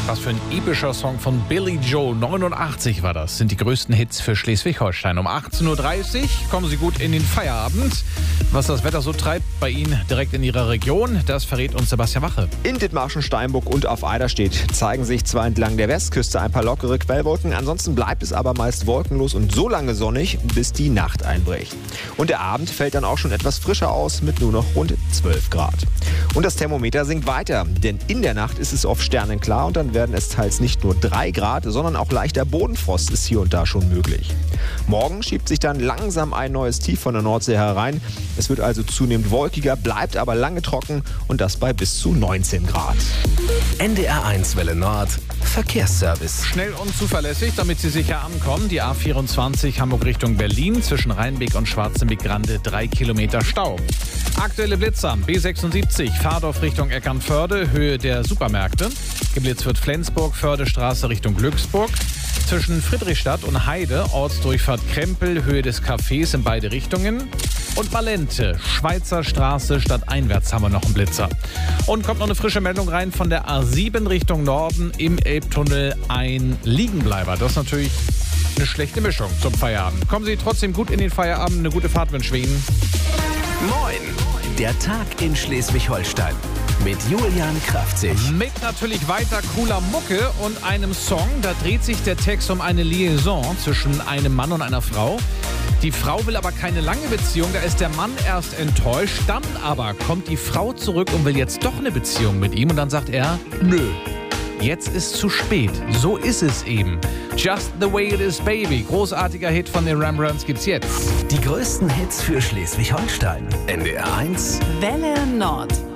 Was für ein epischer Song von Billy Joel. 89 war das. Sind die größten Hits für Schleswig-Holstein. Um 18.30 Uhr kommen Sie gut in den Feierabend. Was das Wetter so treibt bei Ihnen direkt in Ihrer Region, das verrät uns Sebastian Wache. In Dithmarschen, Steinburg und auf Eiderstedt zeigen sich zwar entlang der Westküste ein paar lockere Quellwolken, ansonsten bleibt es aber meist wolkenlos und so lange sonnig, bis die Nacht einbricht. Und der Abend fällt dann auch schon etwas frischer aus mit nur noch rund 12 Grad. Und das Thermometer sinkt weiter, denn in der Nacht ist es oft sternenklar und dann werden es teils nicht nur 3 Grad, sondern auch leichter Bodenfrost ist hier und da schon möglich. Morgen schiebt sich dann langsam ein neues Tief von der Nordsee herein. Es wird also zunehmend wolkiger, bleibt aber lange trocken und das bei bis zu 19 Grad. NDR1 Welle Nord Verkehrsservice. Schnell und zuverlässig, damit Sie sicher ankommen. Die A24 Hamburg Richtung Berlin zwischen Rheinbeck und Schwarzenbeck-Grande 3 Kilometer Stau. Aktuelle Blitzer, B76 Fahrdorf Richtung Eckernförde, Höhe der Supermärkte. Geblitzt wird Flensburg, Fördestraße Richtung Glücksburg. Zwischen Friedrichstadt und Heide, Ortsdurchfahrt Krempel, Höhe des Cafés in beide Richtungen. Und Malente, Schweizer Straße, stadteinwärts haben wir noch einen Blitzer. Und kommt noch eine frische Meldung rein von der A7 Richtung Norden, im Elbtunnel ein Liegenbleiber. Das ist natürlich eine schlechte Mischung zum Feierabend. Kommen Sie trotzdem gut in den Feierabend, eine gute Fahrt wünschen wir Ihnen. Moin, der Tag in Schleswig-Holstein mit Julian Kraftzig. Mit natürlich weiter cooler Mucke und einem Song. Da dreht sich der Text um eine Liaison zwischen einem Mann und einer Frau. Die Frau will aber keine lange Beziehung, da ist der Mann erst enttäuscht. Dann aber kommt die Frau zurück und will jetzt doch eine Beziehung mit ihm. Und dann sagt er, nö, jetzt ist zu spät. So ist es eben. Just the way it is, baby. Großartiger Hit von den Rembrandts gibt's jetzt. Die größten Hits für Schleswig-Holstein. NDR1 Welle Nord.